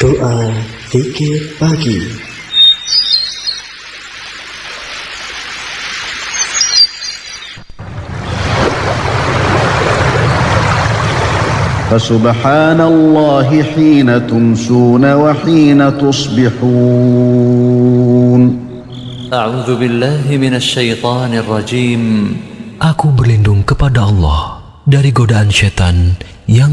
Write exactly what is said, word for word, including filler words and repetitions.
Doa Zikir Pagi. Fasubhanallahi hina tumsuna wa hina tusbihun. A'udzu billahi minasy syaithanir rajim. Aku berlindung kepada Allah dari godaan syaitan yang